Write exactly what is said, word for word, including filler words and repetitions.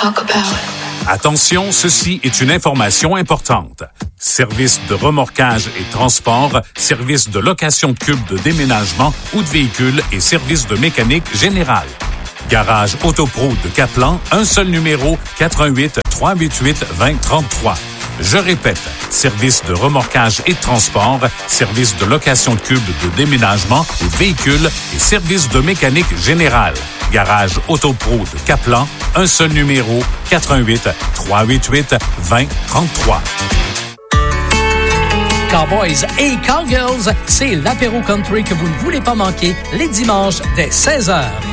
talk about. Attention, ceci est une information importante. Service de remorquage et transport, service de location de cubes de déménagement ou de véhicules et service de mécanique générale. Garage Autopro de Caplan, un seul numéro, quatre un huit, trois huit huit, deux zéro trois trois. Je répète, service de remorquage et de transport, service de location de cubes de déménagement ou de véhicules et service de mécanique générale. Garage Autopro de Caplan, un seul numéro, quatre un huit, trois huit huit, deux zéro trois trois. Cowboys et Cowgirls, c'est l'apéro country que vous ne voulez pas manquer les dimanches dès seize heures.